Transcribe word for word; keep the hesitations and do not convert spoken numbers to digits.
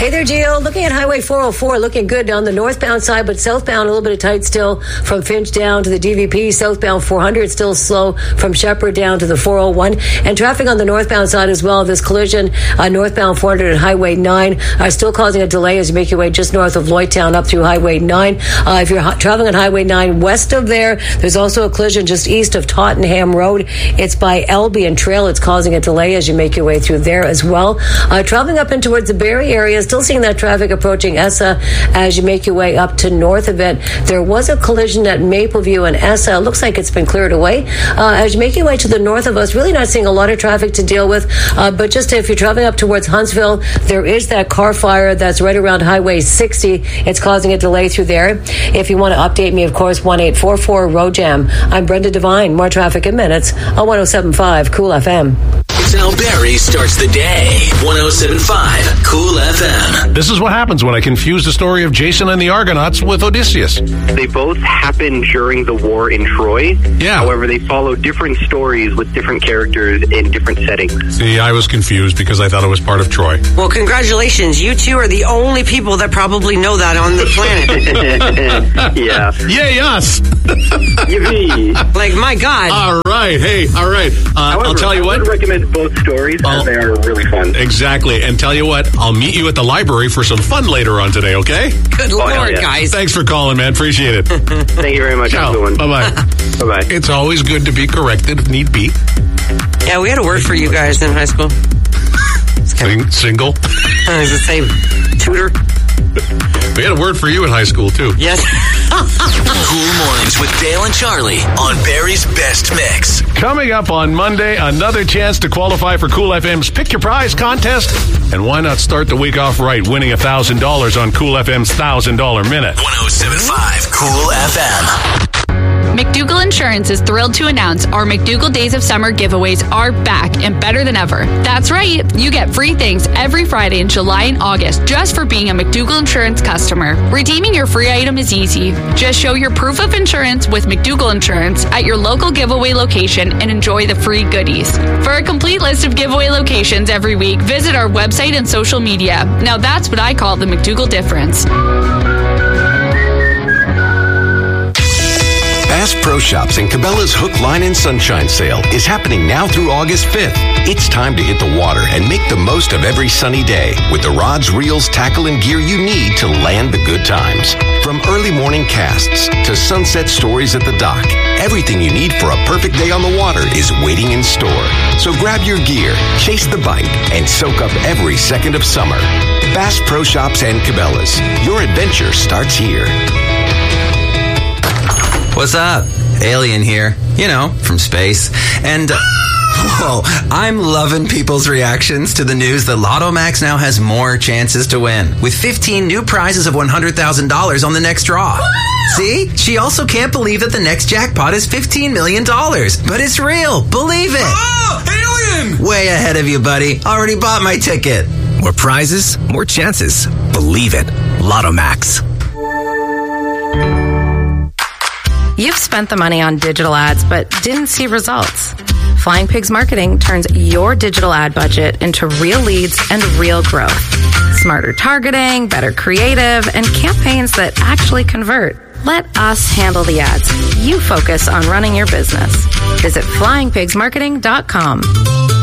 Hey there, Gio. Looking at Highway four oh four, looking good on the northbound side, but southbound a little bit of tight still from Finch down to the D V P. Southbound four hundred still slow from Shepherd down to the four oh one. And traffic on the northbound side as well. This collision uh, northbound four hundred at Highway nine are still causing a delay as you make your way just north of Lloydtown up through Highway nine. Uh, if you're ha- traveling on Highway nine west of there, there's also a collision just east of Tottenham Road. It's by Albion Trail. It's causing a delay as you make your way through there as well. Uh, traveling up in towards the Barrie area, still seeing that traffic approaching Essa as you make your way up to north of it. There was a collision at Mapleview and Essa. It looks like it's been cleared away. Uh, as you make your way to the north of us, really not seeing a lot of traffic to deal with, uh, but just if you're traveling up towards Huntsville, there is that car fire that's right around Highway sixty. It's causing a delay through there. If you want to update me, of course, one eight four four road jam. I'm Brenda Devine. More traffic in minutes on one oh seven point five Cool F M. It's how Barrie starts the day. one oh seven point five Cool F M. This is what happens when I confuse the story of Jason and the Argonauts with Odysseus. They both happened during the war in Troy. Yeah. However, they follow different stories with different characters in different settings. See, I was confused because I thought it was part of Troy. Well, congratulations. You two are the only people that probably know that on the planet. Yeah. Yay, us! Yippee. Like, my God. All right. Hey, all right. Uh, However, I'll tell you I what. would recommend both stories I'll, as they are really fun. Exactly. And tell you what, I'll meet you at the library for some fun later on today, okay? Good Oh, Lord, yeah. guys. Thanks for calling, man. Appreciate it. Thank you very much. Ciao. Have a good one. Bye-bye. Bye-bye. It's always good to be corrected if need be. Yeah, we had a word for you guys in high school. Sing, single. I was going to say tutor. We had a word for you in high school, too. Yes. Cool Mornings with Dale and Charlie on Barrie's Best Mix. Coming up on Monday, another chance to qualify for Cool F M's Pick Your Prize contest. And why not start the week off right, winning one thousand dollars on Cool F M's one thousand dollars Minute? one oh seven point five Cool F M. McDougall Insurance is thrilled to announce our McDougall Days of Summer giveaways are back and better than ever. That's right. You get free things every Friday in July and August just for being a McDougall Insurance customer. Redeeming your free item is easy. Just show your proof of insurance with McDougall Insurance at your local giveaway location and enjoy the free goodies. For a complete list of giveaway locations every week, visit our website and social media. Now that's what I call the McDougall difference. Bass Pro Shops and Cabela's Hook, Line, and Sunshine Sale is happening now through August fifth. It's time to hit the water and make the most of every sunny day with the rods, reels, tackle, and gear you need to land the good times. From early morning casts to sunset stories at the dock, everything you need for a perfect day on the water is waiting in store. So grab your gear, chase the bite, and soak up every second of summer. Bass Pro Shops and Cabela's. Your adventure starts here. What's up? Alien here. You know, from space. And, uh, whoa, I'm loving people's reactions to the news that Lotto Max now has more chances to win, with fifteen new prizes of one hundred thousand dollars on the next draw. See? She also can't believe that the next jackpot is fifteen million dollars. But it's real. Believe it. Oh, alien! Way ahead of you, buddy. Already bought my ticket. More prizes, more chances. Believe it. Lotto Max. You've spent the money on digital ads but didn't see results. Flying Pigs Marketing turns your digital ad budget into real leads and real growth. Smarter targeting, better creative, and campaigns that actually convert. Let us handle the ads. You focus on running your business. Visit flying pigs marketing dot com.